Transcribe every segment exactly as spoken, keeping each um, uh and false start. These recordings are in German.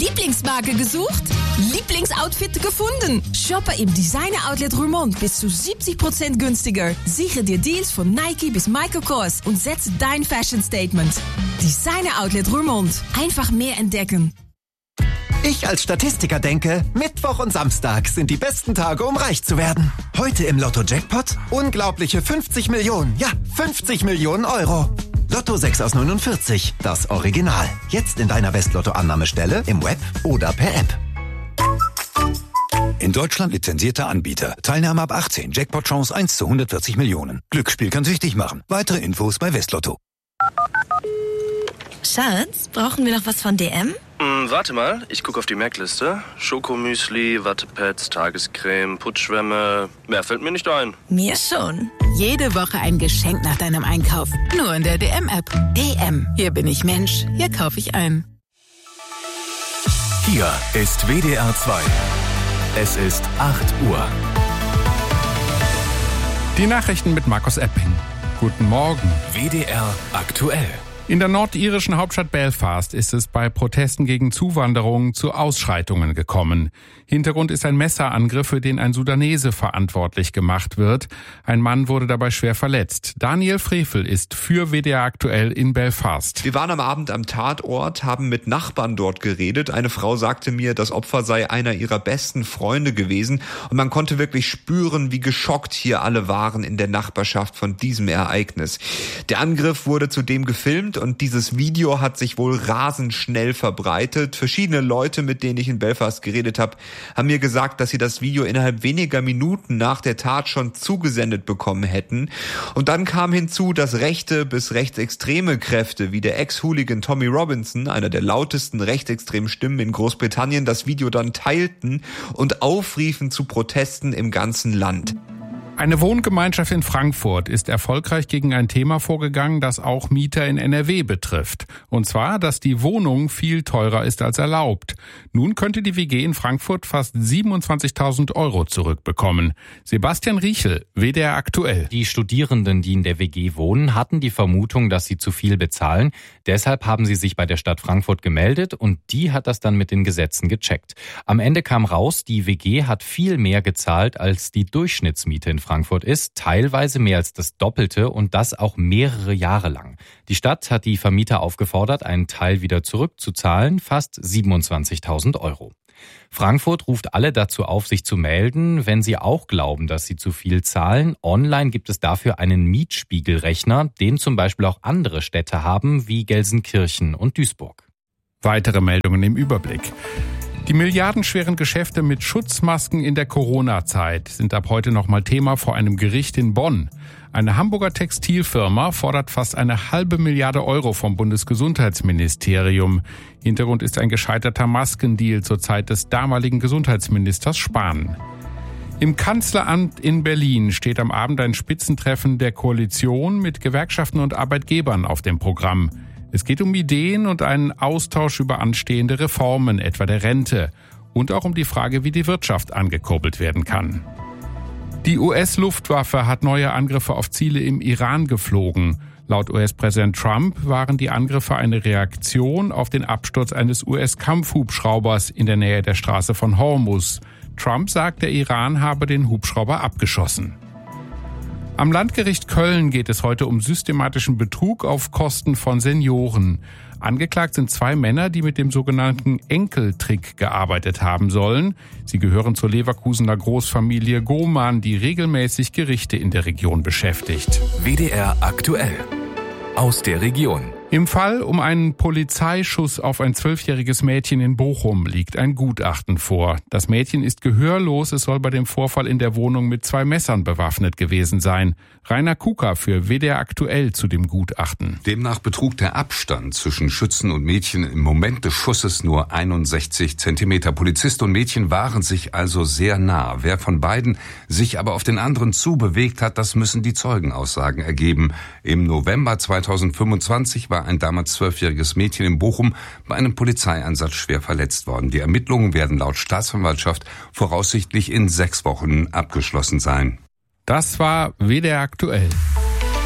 Lieblingsmarke gesucht? Lieblingsoutfit gefunden? Shoppe im Designer Outlet Roermond bis zu siebzig Prozent günstiger. Sichere dir Deals von Nike bis Michael Kors und setze dein Fashion Statement. Designer Outlet Roermond. Einfach mehr entdecken. Ich als Statistiker denke, Mittwoch und Samstag sind die besten Tage, um reich zu werden. Heute im Lotto-Jackpot unglaubliche fünfzig Millionen, ja, fünfzig Millionen Euro. Lotto sechs aus neunundvierzig, das Original. Jetzt in deiner Westlotto-Annahmestelle, im Web oder per App. In Deutschland lizenzierter Anbieter. Teilnahme ab achtzehn. Jackpot-Chance eins zu hundertvierzig Millionen. Glücksspiel kann süchtig machen. Weitere Infos bei Westlotto. Schatz, brauchen wir noch was von D M? Hm, warte mal, ich gucke auf die Merkliste. Schokomüsli, Wattepads, Tagescreme, Putzschwämme. Mehr fällt mir nicht ein. Mir schon. Jede Woche ein Geschenk nach deinem Einkauf. Nur in der D M-App. D M. Hier bin ich Mensch. Hier kaufe ich ein. Hier ist W D R zwei. Es ist acht Uhr. Die Nachrichten mit Markus Epping. Guten Morgen. W D R aktuell. In der nordirischen Hauptstadt Belfast ist es bei Protesten gegen Zuwanderung zu Ausschreitungen gekommen. Hintergrund ist ein Messerangriff, für den ein Sudanese verantwortlich gemacht wird. Ein Mann wurde dabei schwer verletzt. Daniel Frevel ist für W D R aktuell in Belfast. Wir waren am Abend am Tatort, haben mit Nachbarn dort geredet. Eine Frau sagte mir, das Opfer sei einer ihrer besten Freunde gewesen. Und man konnte wirklich spüren, wie geschockt hier alle waren in der Nachbarschaft von diesem Ereignis. Der Angriff wurde zudem gefilmt und dieses Video hat sich wohl rasend schnell verbreitet. Verschiedene Leute, mit denen ich in Belfast geredet habe, haben mir gesagt, dass sie das Video innerhalb weniger Minuten nach der Tat schon zugesendet bekommen hätten. Und dann kam hinzu, dass rechte bis rechtsextreme Kräfte wie der Ex-Hooligan Tommy Robinson, einer der lautesten rechtsextremen Stimmen in Großbritannien, das Video dann teilten und aufriefen zu Protesten im ganzen Land. Eine Wohngemeinschaft in Frankfurt ist erfolgreich gegen ein Thema vorgegangen, das auch Mieter in N R W betrifft. Und zwar, dass die Wohnung viel teurer ist als erlaubt. Nun könnte die W G in Frankfurt fast siebenundzwanzigtausend Euro zurückbekommen. Sebastian Riechel, W D R aktuell. Die Studierenden, die in der W G wohnen, hatten die Vermutung, dass sie zu viel bezahlen. Deshalb haben sie sich bei der Stadt Frankfurt gemeldet und die hat das dann mit den Gesetzen gecheckt. Am Ende kam raus, die W G hat viel mehr gezahlt, als die Durchschnittsmiete in Frankfurt ist, teilweise mehr als das Doppelte und das auch mehrere Jahre lang. Die Stadt hat die Vermieter aufgefordert, einen Teil wieder zurückzuzahlen, fast siebenundzwanzigtausend Euro. Frankfurt ruft alle dazu auf, sich zu melden, wenn sie auch glauben, dass sie zu viel zahlen. Online gibt es dafür einen Mietspiegelrechner, den zum Beispiel auch andere Städte haben, wie Gelsenkirchen und Duisburg. Weitere Meldungen im Überblick. Die milliardenschweren Geschäfte mit Schutzmasken in der Corona-Zeit sind ab heute nochmal Thema vor einem Gericht in Bonn. Eine Hamburger Textilfirma fordert fast eine halbe Milliarde Euro vom Bundesgesundheitsministerium. Hintergrund ist ein gescheiterter Maskendeal zur Zeit des damaligen Gesundheitsministers Spahn. Im Kanzleramt in Berlin steht am Abend ein Spitzentreffen der Koalition mit Gewerkschaften und Arbeitgebern auf dem Programm. Es geht um Ideen und einen Austausch über anstehende Reformen, etwa der Rente. Und auch um die Frage, wie die Wirtschaft angekurbelt werden kann. Die U S-Luftwaffe hat neue Angriffe auf Ziele im Iran geflogen. Laut U S-Präsident Trump waren die Angriffe eine Reaktion auf den Absturz eines U S-Kampfhubschraubers in der Nähe der Straße von Hormuz. Trump sagt, der Iran habe den Hubschrauber abgeschossen. Am Landgericht Köln geht es heute um systematischen Betrug auf Kosten von Senioren. Angeklagt sind zwei Männer, die mit dem sogenannten Enkeltrick gearbeitet haben sollen. Sie gehören zur Leverkusener Großfamilie Gohmann, die regelmäßig Gerichte in der Region beschäftigt. W D R aktuell. Aus der Region. Im Fall um einen Polizeischuss auf ein zwölfjähriges Mädchen in Bochum liegt ein Gutachten vor. Das Mädchen ist gehörlos, es soll bei dem Vorfall in der Wohnung mit zwei Messern bewaffnet gewesen sein. Rainer Kuka für W D R aktuell zu dem Gutachten. Demnach betrug der Abstand zwischen Schützen und Mädchen im Moment des Schusses nur einundsechzig Zentimeter. Polizist und Mädchen waren sich also sehr nah. Wer von beiden sich aber auf den anderen zubewegt hat, das müssen die Zeugenaussagen ergeben. Im November zweitausendfünfundzwanzig war ein damals zwölfjähriges Mädchen in Bochum bei einem Polizeieinsatz schwer verletzt worden. Die Ermittlungen werden laut Staatsanwaltschaft voraussichtlich in sechs Wochen abgeschlossen sein. Das war W D R aktuell.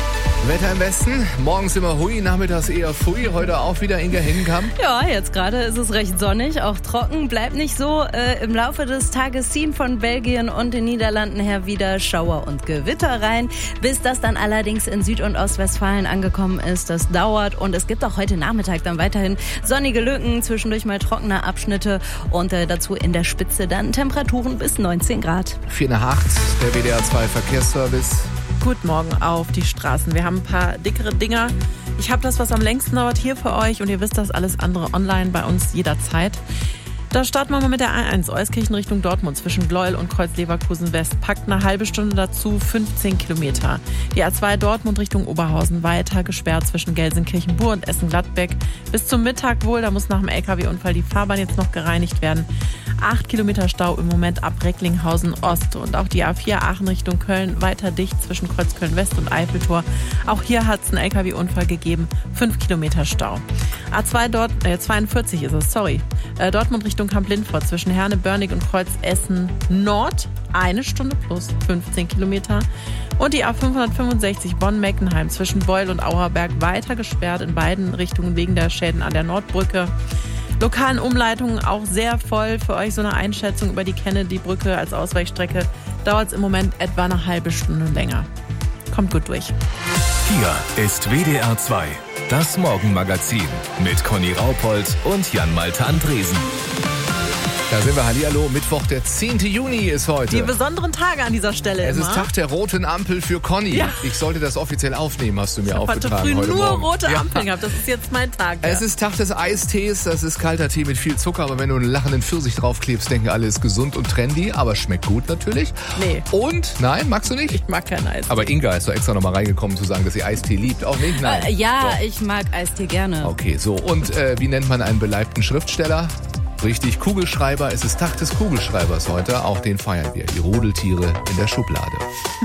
Wetter im Westen, morgens immer hui, nachmittags eher pfui, heute auch wieder Inga Hengenkamp. Ja, jetzt gerade ist es recht sonnig, auch trocken, bleibt nicht so. Äh, im Laufe des Tages ziehen von Belgien und den Niederlanden her wieder Schauer und Gewitter rein. Bis das dann allerdings in Süd- und Ostwestfalen angekommen ist, das dauert. Und es gibt auch heute Nachmittag dann weiterhin sonnige Lücken, zwischendurch mal trockene Abschnitte und äh, dazu in der Spitze dann Temperaturen bis neunzehn Grad. vier nach acht, der W D R zwei Verkehrsservice. Guten Morgen auf die Straßen. Wir haben ein paar dickere Dinger. Ich habe das, was am längsten dauert, hier für euch und ihr wisst das alles andere online bei uns jederzeit. Da starten wir mal mit der A eins, Euskirchen Richtung Dortmund zwischen Gleuel und Kreuz-Leverkusen West. Packt eine halbe Stunde dazu, fünfzehn Kilometer. Die A zwei Dortmund Richtung Oberhausen weiter gesperrt zwischen Gelsenkirchen-Bur und Essen-Gladbeck. Bis zum Mittag wohl, da muss nach dem L K W-Unfall die Fahrbahn jetzt noch gereinigt werden. Acht Kilometer Stau im Moment ab Recklinghausen Ost. Und auch die A vier Aachen Richtung Köln weiter dicht zwischen Kreuzköln West und Eiffeltor. Auch hier hat es einen L K W-Unfall gegeben. Fünf Kilometer Stau. A zwei dort, äh, zweiundvierzig ist es, sorry. Äh, Dortmund Richtung Kamp-Lindfort zwischen Herne, Börnig und Kreuz Essen Nord. Eine Stunde plus fünfzehn Kilometer. Und die A fünfhundertfünfundsechzig Bonn-Meckenheim zwischen Beul und Auerberg weiter gesperrt in beiden Richtungen wegen der Schäden an der Nordbrücke. Lokalen Umleitungen auch sehr voll. Für euch so eine Einschätzung über die Kennedy-Brücke als Ausweichstrecke dauert es im Moment etwa eine halbe Stunde länger. Kommt gut durch. Hier ist W D R zwei, das Morgenmagazin mit Conny Raupold und Jan-Malte Andresen. Da sind wir, hallihallo, Mittwoch, der zehnte Juni ist heute. Die besonderen Tage an dieser Stelle Es immer. ist Tag der roten Ampel für Conny. Ja. Ich sollte das offiziell aufnehmen, hast du mir ich aufgetragen heute früh heute nur Morgen. rote Ja. Ampeln gehabt, das ist jetzt mein Tag. Ja. Es ist Tag des Eistees, das ist kalter Tee mit viel Zucker, aber wenn du einen lachenden Pfirsich draufklebst, denken alle, ist gesund und trendy, aber schmeckt gut natürlich. Nee. Und, nein, magst du nicht? Ich mag keinen Eistee. Aber Inga ist doch extra nochmal reingekommen zu sagen, dass sie Eistee liebt. Auch nicht? Nein. Äh, ja, so. ich mag Eistee gerne. Okay, so. Und äh, wie nennt man einen beleibten Schriftsteller? Richtig, Kugelschreiber. Es ist Tag des Kugelschreibers heute. Auch den feiern wir. Die Rudeltiere in der Schublade.